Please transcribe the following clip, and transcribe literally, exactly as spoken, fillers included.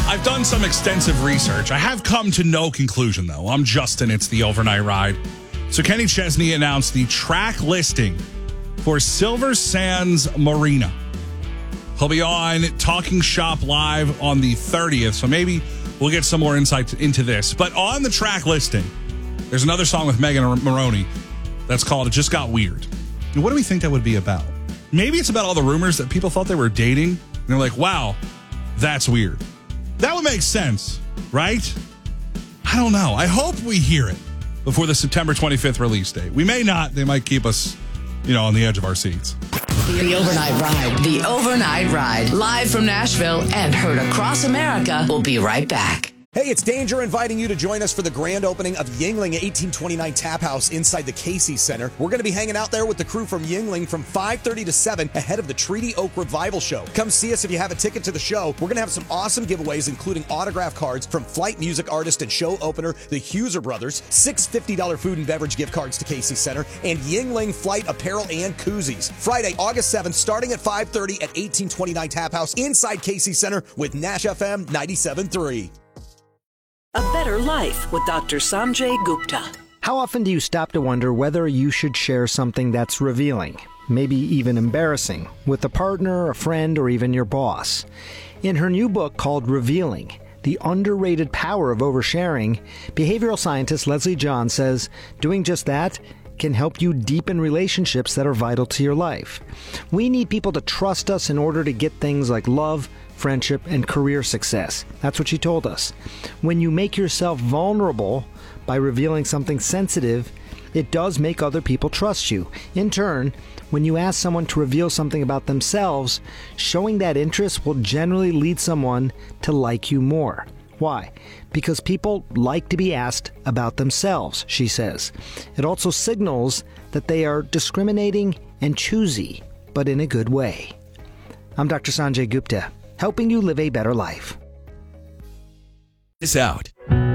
I've done some extensive research. I have come to no conclusion, though. I'm Justin. It's the Overnight Ride. So Kenny Chesney announced the track listing for Silver Sands Marina. He'll be on Talking Shop Live on the thirtieth, so maybe we'll get some more insight into this. But on the track listing, there's another song with Megan Maroney that's called It Just Got Weird. And what do we think that would be about? Maybe it's about all the rumors that people thought they were dating, and they're like, wow, that's weird. That would make sense, right? I don't know. I hope we hear it before the September twenty-fifth release date. We may not. They might keep us, you know, on the edge of our seats. The Overnight Ride. The Overnight Ride. Live from Nashville and heard across America. We'll be right back. Hey, it's Danger inviting you to join us for the grand opening of Yuengling eighteen twenty-nine Tap House inside the Casey Center. We're going to be hanging out there with the crew from Yuengling from five thirty to seven ahead of the Treaty Oak Revival Show. Come see us if you have a ticket to the show. We're going to have some awesome giveaways, including autograph cards from flight music artist and show opener, the Huser Brothers, six fifty dollars food and beverage gift cards to Casey Center, and Yuengling flight apparel and koozies. Friday, August seventh, starting at five thirty at eighteen twenty-nine Tap House inside Casey Center with Nash F M ninety-seven point three. A Better Life with Doctor Sanjay Gupta. How often do you stop to wonder whether you should share something that's revealing, maybe even embarrassing, with a partner, a friend, or even your boss? In her new book called Revealing, The Underrated Power of Oversharing, behavioral scientist Leslie John says doing just that can help you deepen relationships that are vital to your life. We need people to trust us in order to get things like love, friendship, and career success. That's what she told us. When you make yourself vulnerable by revealing something sensitive, it does make other people trust you. In turn, when you ask someone to reveal something about themselves, showing that interest will generally lead someone to like you more. Why? Because people like to be asked about themselves, she says. It also signals that they are discriminating and choosy, but in a good way. I'm Doctor Sanjay Gupta, helping you live a better life. This out.